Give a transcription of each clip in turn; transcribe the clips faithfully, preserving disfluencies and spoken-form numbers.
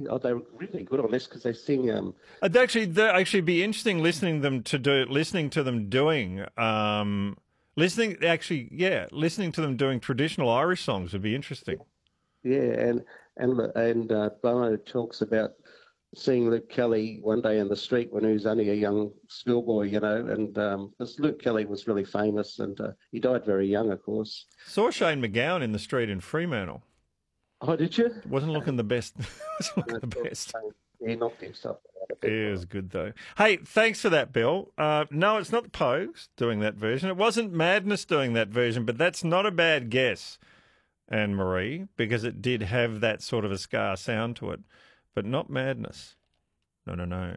Oh, they're really good on this because they sing. Um, It'd actually, that'd actually be interesting listening them to do, listening to them doing, um, listening actually, yeah, listening to them doing traditional Irish songs would be interesting. yeah, and and and uh, Bono talks about seeing Luke Kelly one day in the street when he was only a young schoolboy, you know, and um, because Luke Kelly was really famous, and uh, he died very young, of course. Saw Shane McGowan in the street in Fremantle. Oh, did you? Wasn't looking the best. Wasn't looking No, the best. he knocked himself out a bit. It was good though. Hey, thanks for that, Bill. Uh, no, it's not the Pogues doing that version. It wasn't Madness doing that version, but that's not a bad guess, Anne Marie, because it did have that sort of a ska sound to it, but not Madness. No, no, no.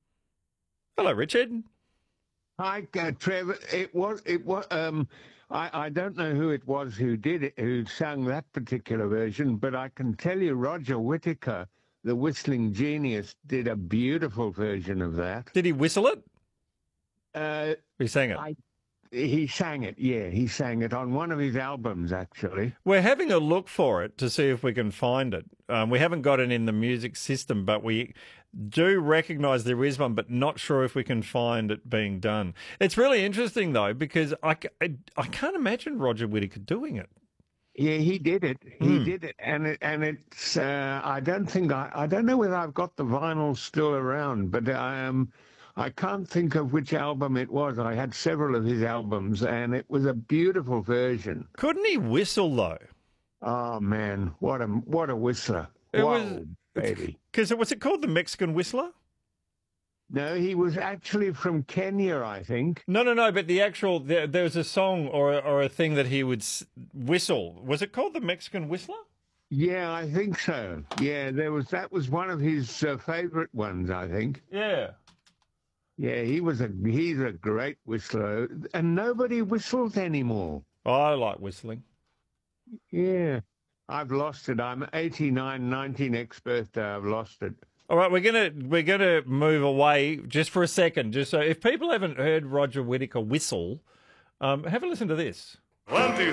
Hello, Richard. Hi, uh, Trevor. It was. It was. Um, I, I don't know who it was who did it, who sang that particular version, but I can tell you, Roger Whittaker, the whistling genius, did a beautiful version of that. Did he whistle it? Uh, he sang it. I, he sang it. Yeah, he sang it on one of his albums, actually. We're having a look for it to see if we can find it. Um, we haven't got it in the music system, but we do recognise there is one, but not sure if we can find it being done. It's really interesting, though, because I, I, I can't imagine Roger Whittaker doing it. Yeah, he did it. He Mm. did it, and it, and it's. Uh, I don't think I. I don't know whether I've got the vinyl still around, but um, I can't think of which album it was. I had several of his albums, and it was a beautiful version. Couldn't he whistle though? Oh man, what a what a whistler! It Whoa, was baby. Because was it called the Mexican Whistler? No, he was actually from Kenya, I think. No, no, no. But the actual there, there was a song or or a thing that he would s- whistle. Was it called the Mexican Whistler? Yeah, I think so. Yeah, there was that was one of his uh, favorite ones, I think. Yeah. Yeah, he was a he's a great whistler, and nobody whistles anymore. I like whistling. Yeah, I've lost it. I'm eighty-nine, ninety next birthday. I've lost it. All right, we're gonna we're gonna move away just for a second, just so if people haven't heard Roger Whittaker whistle, um, have a listen to this. One, two,